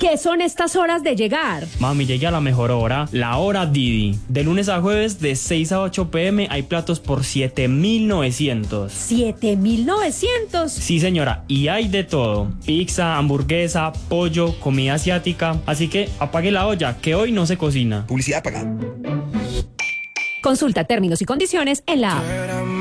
¿Qué son estas horas de llegar? Mami, llegué a la mejor hora, la hora Didi. De lunes a jueves, de 6 a 8 p.m. hay platos por 7.900. ¿7.900? Sí, señora, y hay de todo. Pizza, hamburguesa, pollo, comida asiática. Así que apague la olla, que hoy no se cocina. Publicidad pagada. Consulta términos y condiciones en la app.